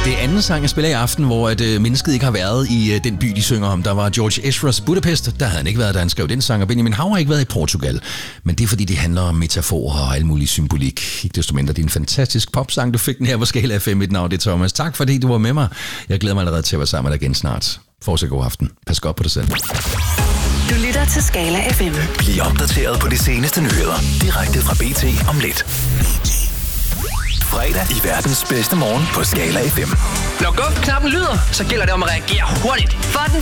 Det er anden sang, jeg spiller i aften, hvor mennesket ikke har været i den by, de synger om. Der var George Ezra's Budapest. Der havde han ikke været, da han skrev den sang. Og Benjamin Hav har ikke været i Portugal. Men det er, fordi det handler om metaforer og al mulig symbolik. Ikke desto mindre, det er en fantastisk popsang, du fik den her på Skala FM. Mit navn er Thomas. Tak fordi du var med mig. Jeg glæder mig allerede til at være sammen med dig igen snart. Fortsæt god aften. Pas godt på dig selv. Du lytter til Skala FM. Bliv opdateret på de seneste nyheder. Direkte fra BT om lidt. Fredag i verdens bedste morgen på Skala FM. Når go-knappen lyder, så gælder det om at reagere hurtigt. For den